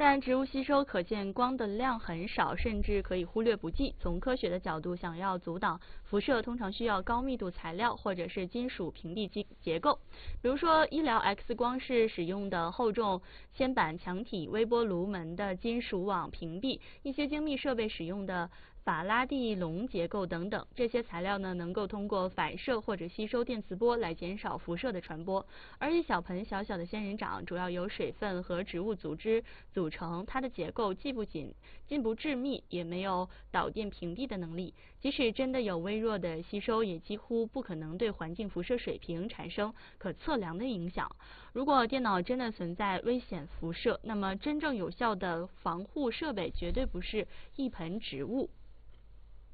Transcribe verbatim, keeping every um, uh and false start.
然，植物吸收可见光的量很少，甚至可以忽略不计。从科学的角度，想要阻挡辐射，通常需要高密度材料或者是金属屏蔽结结构。比如说，医疗 X 光是使用的厚重铅板墙体、微波炉门的金属网屏蔽，一些精密设备使用的法拉第笼结构等等，这些材料呢能够通过反射或者吸收电磁波来减少辐射的传播。而一小盆小小的仙人掌主要由水分和植物组织组成，它的结构既不紧既不致密，也没有导电屏蔽的能力。即使真的有微弱的吸收，也几乎不可能对环境辐射水平产生可测量的影响。如果电脑真的存在危险辐射，那么真正有效的防护设备绝对不是一盆植物。